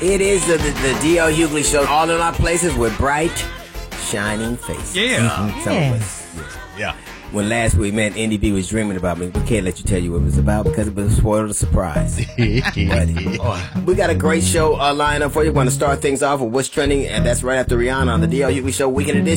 It is the D.L. Hughley Show. All in our places with bright, shining faces. Yeah. Some of us. Yeah. When last we met, Indy B was dreaming about me. We can't let you tell you what it was about because it was spoiled a surprise. But we got a great show lined up for you. We're going to start things off with what's trending, and that's right after Rihanna on the D.L. Hughley Show Weekend Edition.